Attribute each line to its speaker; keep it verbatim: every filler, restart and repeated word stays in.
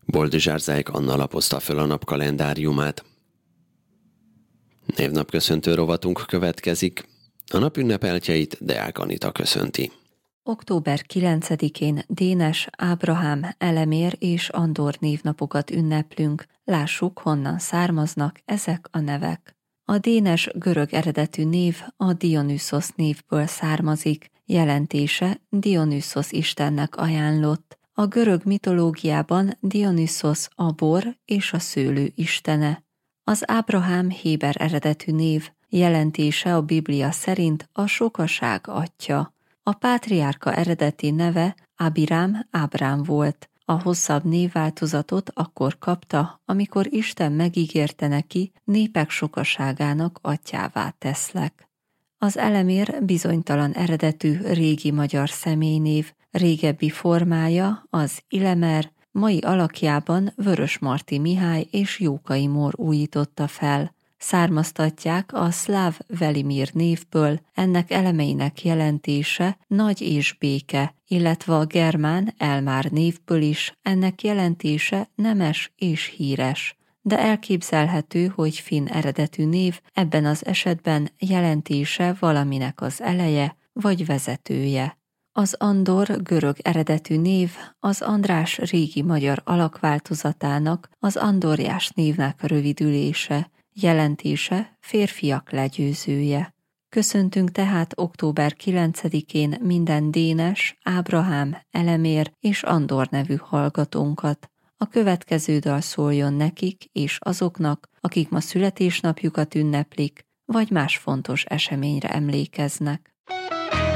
Speaker 1: Boldizsár Zájk Anna lapozta föl a nap kalendáriumát. Névnapköszöntő rovatunk következik. A nap ünnepeltjeit Deák Anita köszönti.
Speaker 2: október kilencedikén Dénes, Ábrahám, Elemér és Andor névnapokat ünneplünk. Lássuk, honnan származnak ezek a nevek. A Dénes görög eredetű név a Dionysos névből származik, jelentése Dionysos istennek ajánlott. A görög mitológiában Dionysos a bor és a szőlő istene. Az Ábrahám héber eredetű név, jelentése a Biblia szerint a sokaság atya. A pátriárka eredeti neve Abirám Ábrám volt. A hosszabb névváltozatot akkor kapta, amikor Isten megígérte neki, népek sokaságának atyává teszlek. Az Elemér bizonytalan eredetű régi magyar személynév, régebbi formája az Ilemer, mai alakjában Vörösmarty Mihály és Jókai Mór újította fel. Származtatják a szláv Velimir névből, ennek elemeinek jelentése nagy és béke, illetve a germán Elmár névből is, ennek jelentése nemes és híres. De elképzelhető, hogy finn eredetű név ebben az esetben jelentése valaminek az eleje vagy vezetője. Az Andor görög eredetű név az András régi magyar alakváltozatának, az Andorjás névnek rövidülése, jelentése férfiak legyőzője. Köszöntünk tehát október kilencedikén minden Dénes, Ábrahám, Elemér és Andor nevű hallgatónkat. A következő dal szóljon nekik és azoknak, akik ma születésnapjukat ünneplik, vagy más fontos eseményre emlékeznek.